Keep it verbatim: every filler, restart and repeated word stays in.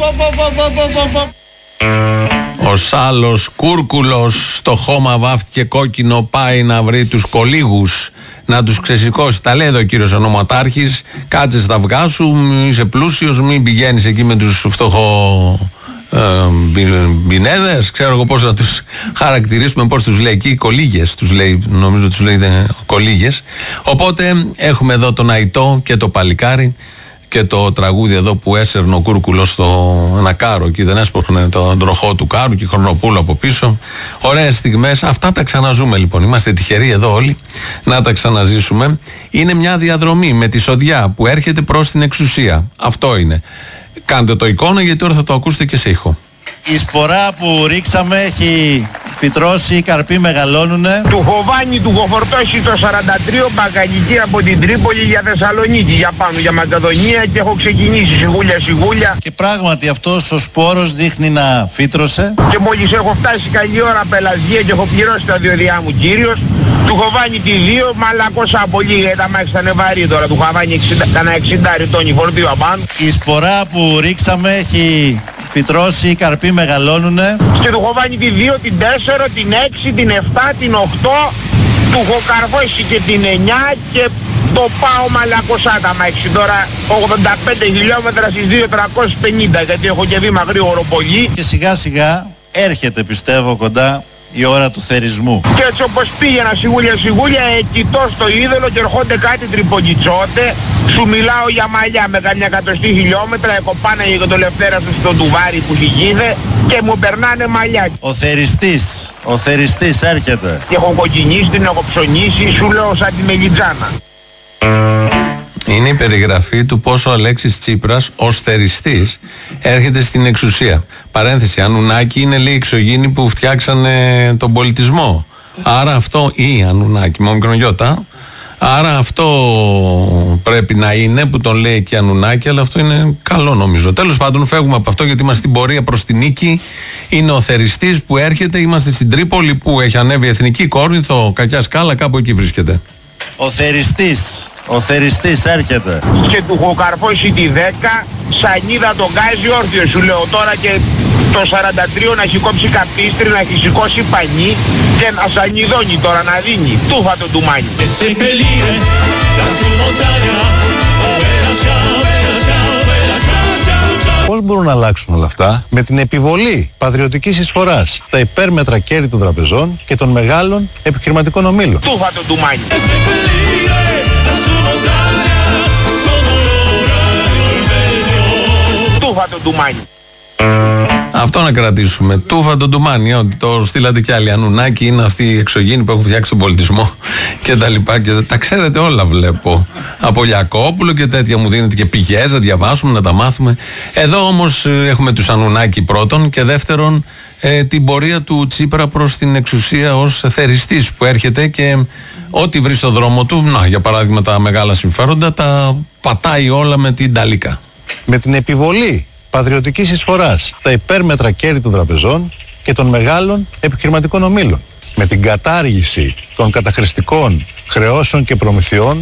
Ο Σάλος Κούρκουλος στο χώμα βάφτηκε κόκκινο, πάει να βρει τους κολίγους, να τους ξεσηκώσει. Τα λέει εδώ ο κύριος Ονομοτάρχης, κάτσε στα αυγά σου, είσαι πλούσιος, μην πηγαίνεις εκεί με τους φτωχό ε, μπινέδες, ξέρω εγώ πώς να τους χαρακτηρίσουμε, πώς τους λέει εκεί, κολίγες τους λέει, νομίζω τους λέει κολίγες. Οπότε έχουμε εδώ τον Αϊτό και το παλικάρι και το τραγούδι εδώ που έσερνε ο Κούρκουλος στο ένα κάρο και δεν έσπροχνε τον τροχό του κάρου και Χρονοπούλου από πίσω. Ωραίες στιγμές, αυτά τα ξαναζούμε λοιπόν. Είμαστε τυχεροί εδώ όλοι να τα ξαναζήσουμε. Είναι μια διαδρομή με τη σοδιά που έρχεται προς την εξουσία. Αυτό είναι. Κάντε το εικόνα γιατί τώρα θα το ακούσετε και σε ήχο. Η σπορά που ρίξαμε έχει φυτρώσει, οι καρποί μεγαλώνουνε. Του Χοβάνι του έχω φορτώσει το σαράντα τρία μπαγκαλική από την Τρίπολη για Θεσσαλονίκη, για πάνω, για Μακεδονία και έχω ξεκινήσει σιγούλια σιγούλια. Και πράγματι αυτός ο σπόρος δείχνει να φύτρωσε. Και μόλις έχω φτάσει καλή ώρα Πελασγία και έχω πληρώσει τα διόδια μου κύριος, του Χοβάνι τη δύο, μαλακώσα πολύ γιατί τα μάξι ήταν βαρύ τώρα, του Χοβάνι κανένα εξήντα τόνι φορτίο απάνω. Η σπορά που ρίξαμε έχει φυτρώσει, οι καρποί μεγαλώνουνε. Και του έχω βάλει τη δύο, την τέσσερα, την έξι, την επτά, την οκτώ, του έχω καρβώσει και την εννιά και το πάω μαλακοσά τα μάξι τώρα ογδόντα πέντε χιλιόμετρα στις δύο χιλιάδες τριακόσια πενήντα γιατί έχω και βήμα γρήγορο πολύ. Και σιγά σιγά έρχεται πιστεύω κοντά η ώρα του θερισμού. Και έτσι όπως πήγαινα σιγούλια σιγούλια κοιτώ στο είδωλο και ερχόνται κάτι τριπολιτσότε. Σου μιλάω για μαλλιά με καμιά εκατοστή χιλιόμετρα, έχω πάνω για το Λευτέρα του στο τουβάρι που λυγίδε και μου περνάνε μαλλιά. Ο θεριστής, ο θεριστής έρχεται. Και έχω κοκκινήσει, την έχω ψωνίσει, σου λέω σαν τη μελιτζάνα. Είναι η περιγραφή του πώς ο Αλέξης Τσίπρας ως θεριστής έρχεται στην εξουσία. Παρένθεση, Ανουνάκη είναι λέει εξωγήινοι που φτιάξανε τον πολιτισμό. Άρα αυτό, ή Ανουνάκη, με μικρογιώτα. Άρα αυτό πρέπει να είναι που τον λέει και Ανουνάκη, αλλά αυτό είναι καλό νομίζω. Τέλος πάντων φεύγουμε από αυτό γιατί είμαστε στην πορεία προς την νίκη. Είναι ο θεριστής που έρχεται, είμαστε στην Τρίπολη που έχει ανέβει η Εθνική Κόρινθο, κακιά σκάλα, κάπου εκεί βρίσκεται. Ο θεριστής, ο θεριστής έρχεται. Και του έχω καρφώσει τη δέκα, σανίδα τον γκάζει όρθιο σου λέω τώρα και το σαράντα τρία να έχει κόψει καπίστρι, να έχει σηκώσει πανί και να σανιδώνει τώρα να δίνει. Τούφα το ντουμάνι. Πώς μπορούν να αλλάξουν όλα αυτά? Με την επιβολή πατριωτικής εισφοράς στα υπέρμετρα κέρδη των τραπεζών και των μεγάλων επιχειρηματικών ομίλων. Τούφα το ντουμάνι. Τούφα το ντουμάνι. Αυτό να κρατήσουμε. Τούφα τον ντουμάνι, ότι το στείλατε κι άλλοι. Ανουνάκη είναι αυτοί οι εξωγήινοι που έχουν φτιάξει τον πολιτισμό και τα λοιπά. Και τα ξέρετε όλα, βλέπω. Από Λιακόπουλο και τέτοια μου δίνετε και πηγές να διαβάσουμε, να τα μάθουμε. Εδώ όμως έχουμε τους Ανουνάκη πρώτον και δεύτερον ε, την πορεία του Τσίπρα προς την εξουσία ως θεριστής που έρχεται και ό,τι βρει στο δρόμο του, να για παράδειγμα τα μεγάλα συμφέροντα, τα πατάει όλα με την ταλίκα. Με την επιβολή πατριωτικής εισφοράς στα υπέρμετρα κέρδη των τραπεζών και των μεγάλων επιχειρηματικών ομίλων. Με την κατάργηση των καταχρηστικών χρεώσεων και προμηθειών